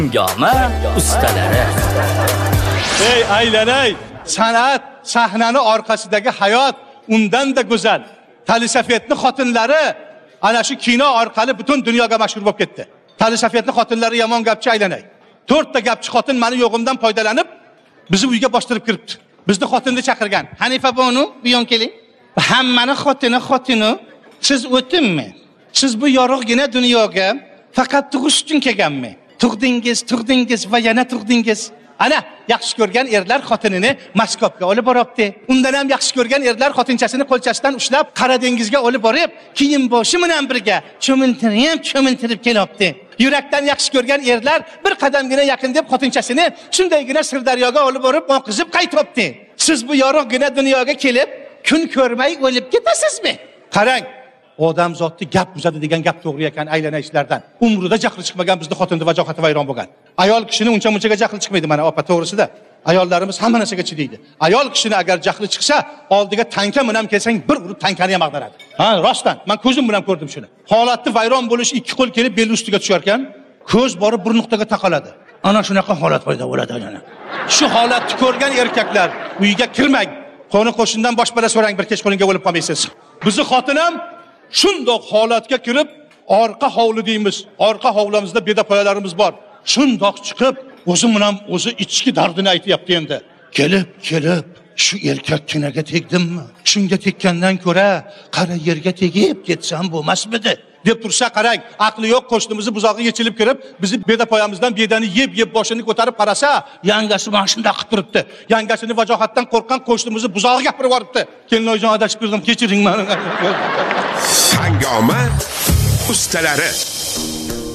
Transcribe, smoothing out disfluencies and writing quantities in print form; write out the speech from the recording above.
Hangoma ustalari. Ey aylanay, san'at sahnani orqasidagi hayot undan da go'zal. Talisafetning xotinlari ana shu kino orqali butun dunyoga mashhur bo'lib ketdi. Talisafetning xotinlari yomon gapchi aylanay. 4 ta gapchi xotin meni yo'g'imdan foydalanib bizni uyga bostirib kiribdi. Bizni xotinni chaqirgan. Hanifa bonu, bu yon keling. Hammani xotini. Siz o'tinmi? Siz bu yorug'gina dunyoga faqat tug'ish uchun kelganmi? Tug'dingiz va yana tug'dingiz. Ana, yaxshi ko'rgan erlar xotinini Moskvaga olib boribdi. Undan ham yaxshi ko'rgan erlar xotinchasini qo'lchasidan ushlab Qora dengizga olib borib, kiyim boshi bilan birga cho'mintirib kelibdi. Yurakdan yaxshi ko'rgan erlar bir qadamgina yaqin deb xotinchasini shundaygina Sirdaryoga olib borib, oqizib qaytibdi. Siz bu yorug'gina dunyoga kelib, kun ko'rmay o'lib ketasizmi? Qarang, odam zotni gap buzadi degan gap to'g'ri ekan aylanishlardan. Umrida jahli chiqmagan bizni xotinning vajohati vayron bo'lgan. Ayol kishini uncha-munchaga jahli chiqmaydi mana opa to'g'risida. Ayollarimiz hamma narsaga chidaydi. Ayol kishini agar jahli chiqsa, oldiga tanka bilan kelsang, bir urib tankani ham ag'daradi. Ha, rostdan, men ko'zim bilan ko'rdim shuni. Holatni vayron bo'lish ikki qo'l kelib bel ustiga tushar ekan, ko'z borib bir nuqtaga taqaladi. Ana shunaqa holat paydo bo'ladi ana. Shu holatni ko'rgan erkaklar uyiga kirmang. Qo'ni qo'shindan bosh bala so'rang, bir kech qo'lingga o'lib qolmaysiz. Bizni xotinam shundoq holatga kirib, orqa hovli deymiz. Orqa hovlimizda bedapoyalarimiz bor. Shundoq chiqib, o'zi bilan o'zi ichki dardini aytayapti endi. Kelib, shu erkak kinaga tegdimmi? Shunga tekkandan ko'ra, qara yerga tegib ketsam bo'lmasmidi? deb tursa, qarang, aqli yo'q qo'shnimizni buzog'i yechilib kirib, bizni bedapoyamizdan bedani yeb boshini ko'tarib qarasa, yangasi mana shunday qilib turibdi. Yangasini vajohatdan qo'rqqan qo'shnimizni buzog'i gapirib yuboribdi. Kelinoyjon adashib kirdim, kechiring meni. Hangoma ustalari.